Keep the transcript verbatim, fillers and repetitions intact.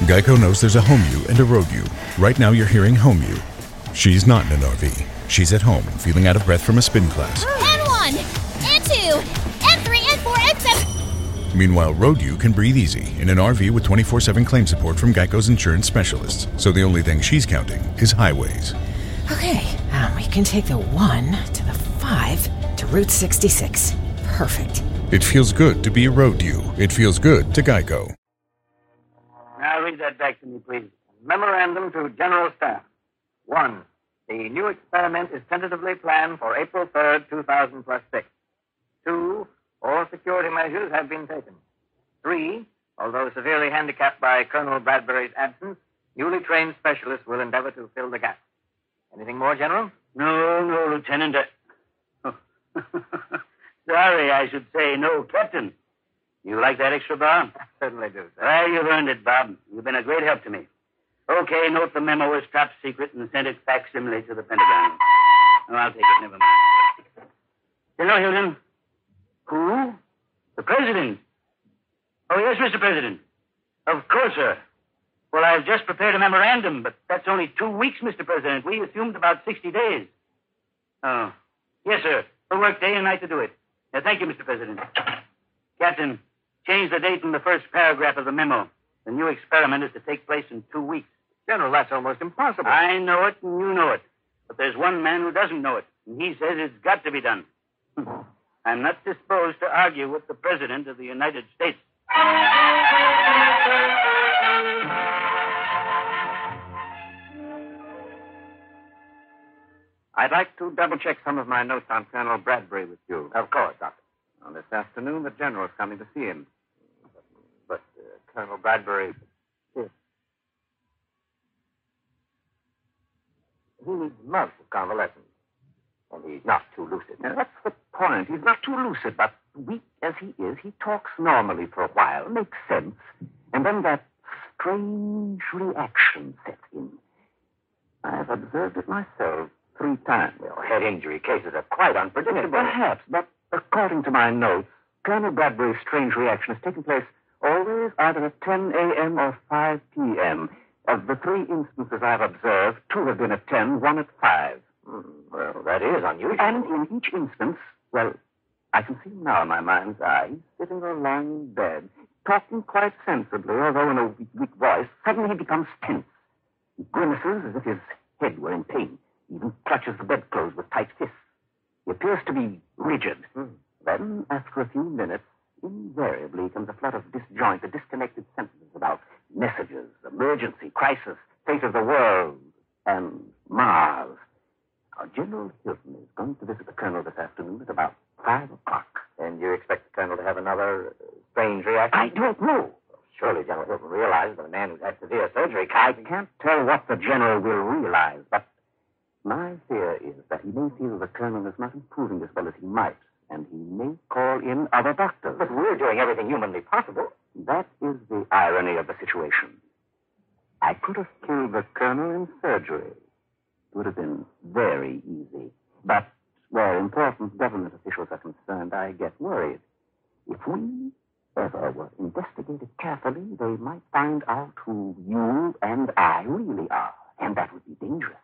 Geico knows there's a home you and a road you. Right now you're hearing home you. She's not in an R V. She's at home, feeling out of breath from a spin class. And one, and two, and three, and four, and seven. Meanwhile, road you can breathe easy in an R V with twenty-four seven claim support from Geico's insurance specialists. So the only thing she's counting is highways. Okay, um, we can take the one to the five to Route sixty-six. Perfect. It feels good to be a road you. It feels good to Geico. Now read that back to me, please. Memorandum to General Staff. One, the new experiment is tentatively planned for April third, two thousand plus six. Two, all security measures have been taken. Three, although severely handicapped by Colonel Bradbury's absence, newly trained specialists will endeavor to fill the gap. Anything more, General? No, no, Lieutenant. Uh... Sorry, I should say no, Captain. You like that extra, Bob? I certainly do, sir. Well, you've earned it, Bob. You've been a great help to me. Okay, note the memo was top secret and send it facsimile to the Pentagon. Oh, I'll take it. Never mind. Hello, Hilton. Who? The President. Oh, yes, Mister President. Of course, sir. Well, I've just prepared a memorandum, but that's only two weeks, Mister President. We assumed about sixty days. Oh. Yes, sir. We'll work day and night to do it. Uh, thank you, Mister President. Captain, change the date in the first paragraph of the memo. The new experiment is to take place in two weeks. General, that's almost impossible. I know it, and you know it. But there's one man who doesn't know it, and he says it's got to be done. I'm not disposed to argue with the President of the United States. I'd like to double-check some of my notes on Colonel Bradbury with you. Of course, Doctor. Well, this afternoon, the General's coming to see him. But, uh, Colonel Bradbury... Yes. He needs months of convalescence. And he's not too lucid. Now, that's the point. He's not too lucid, but weak as he is, he talks normally for a while, makes sense, and then that strange reaction sets in. I've observed it myself three times. Well, head injury cases are quite unpredictable. Yes, perhaps, but according to my notes, Colonel Bradbury's strange reaction has taken place always either at ten a.m. or five p.m., Of the three instances I've observed, two have been at ten, one at five. Mm, well, that is unusual. And in each instance, well, I can see him now in my mind's eye. He's sitting or lying in bed, talking quite sensibly, although in a weak, weak voice. Suddenly he becomes tense. He grimaces as if his head were in pain. He even clutches the bedclothes with tight fists. He appears to be rigid. Mm. Then, after a few minutes, invariably comes a flood of disjointed, disconnected sentences about messages, emergency, crisis, fate of the world, and Mars. Now, General Hilton is going to visit the Colonel this afternoon at about five o'clock. And you expect the Colonel to have another uh, strange reaction? I don't know. Well, surely General Hilton realizes that a man who's had severe surgery can't... I can't tell what the General will realize, but my fear is that he may feel the Colonel is not improving as well as he might, and he may call in other doctors. But we're doing everything humanly possible. That is the irony of the situation. I could have killed the Colonel in surgery. It would have been very easy. But where important government officials are concerned, I get worried. If we ever were investigated carefully, they might find out who you and I really are, and that would be dangerous.